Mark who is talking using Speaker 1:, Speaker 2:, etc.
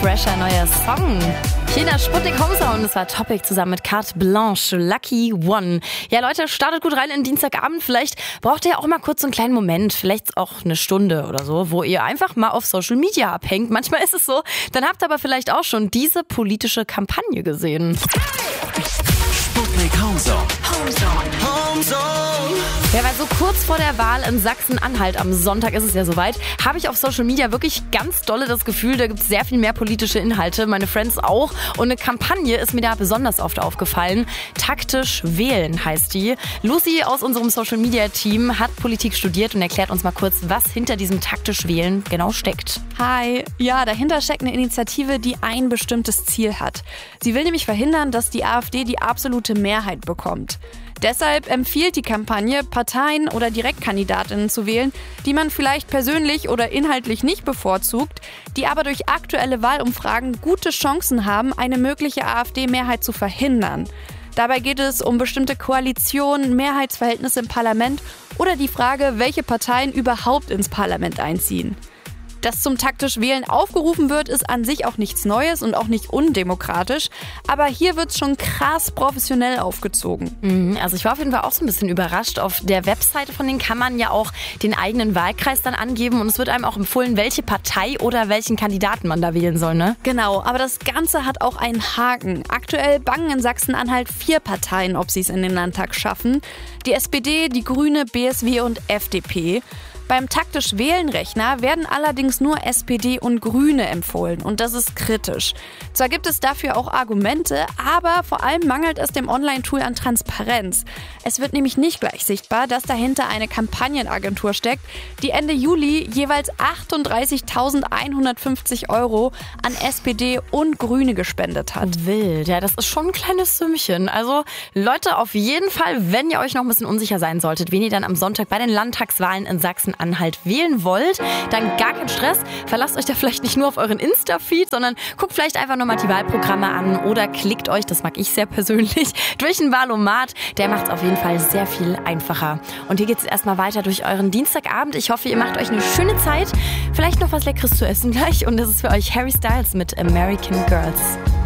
Speaker 1: fresher neuer Song. Hier in der Sputnik Homezone, das war Topic zusammen mit Carte Blanche, Lucky One. Ja Leute, startet gut rein in den Dienstagabend. Vielleicht braucht ihr auch mal kurz so einen kleinen Moment, vielleicht auch eine Stunde oder so, wo ihr einfach mal auf Social Media abhängt. Manchmal ist es so. Dann habt ihr aber vielleicht auch schon diese politische Kampagne gesehen.
Speaker 2: Sputnik Homezone.
Speaker 1: Ja, weil so kurz vor der Wahl in Sachsen-Anhalt, am Sonntag ist es ja soweit, habe ich auf Social Media wirklich ganz dolle das Gefühl, da gibt es sehr viel mehr politische Inhalte, meine Friends auch. Und eine Kampagne ist mir da besonders oft aufgefallen. Taktisch wählen heißt die. Lucy aus unserem Social Media Team hat Politik studiert und erklärt uns mal kurz, was hinter diesem taktisch wählen genau steckt.
Speaker 3: Hi, ja, dahinter steckt eine Initiative, die ein bestimmtes Ziel hat. Sie will nämlich verhindern, dass die AfD die absolute Mehrheit bekommt. Deshalb empfiehlt die Kampagne, Parteien oder Direktkandidatinnen zu wählen, die man vielleicht persönlich oder inhaltlich nicht bevorzugt, die aber durch aktuelle Wahlumfragen gute Chancen haben, eine mögliche AfD-Mehrheit zu verhindern. Dabei geht es um bestimmte Koalitionen, Mehrheitsverhältnisse im Parlament oder die Frage, welche Parteien überhaupt ins Parlament einziehen. Dass zum taktisch Wählen aufgerufen wird, ist an sich auch nichts Neues und auch nicht undemokratisch. Aber hier wird es schon krass professionell aufgezogen.
Speaker 1: Also ich war auf jeden Fall auch so ein bisschen überrascht. Auf der Webseite von denen kann man ja auch den eigenen Wahlkreis dann angeben. Und es wird einem auch empfohlen, welche Partei oder welchen Kandidaten man da wählen soll, ne?
Speaker 3: Genau, aber das Ganze hat auch einen Haken. Aktuell bangen in Sachsen-Anhalt 4 Parteien, ob sie es in den Landtag schaffen. Die SPD, die Grüne, BSW und FDP. Beim taktisch Wählen-Rechner werden allerdings nur SPD und Grüne empfohlen und das ist kritisch. Zwar gibt es dafür auch Argumente, aber vor allem mangelt es dem Online-Tool an Transparenz. Es wird nämlich nicht gleich sichtbar, dass dahinter eine Kampagnenagentur steckt, die Ende Juli jeweils 38.150 € an SPD und Grüne gespendet hat.
Speaker 1: Wild, ja, das ist schon ein kleines Sümmchen. Also Leute, auf jeden Fall, wenn ihr euch noch ein bisschen unsicher sein solltet, wen ihr dann am Sonntag bei den Landtagswahlen in Sachsen-Anhalt wählen wollt, dann gar kein Stress. Verlasst euch da vielleicht nicht nur auf euren Insta-Feed, sondern guckt vielleicht einfach nochmal die Wahlprogramme an oder klickt euch, das mag ich sehr persönlich, durch den Wahlomat. Der macht es auf jeden Fall sehr viel einfacher. Und hier geht es erstmal weiter durch euren Dienstagabend. Ich hoffe, ihr macht euch eine schöne Zeit. Vielleicht noch was Leckeres zu essen gleich. Und das ist für euch Harry Styles mit American Girls.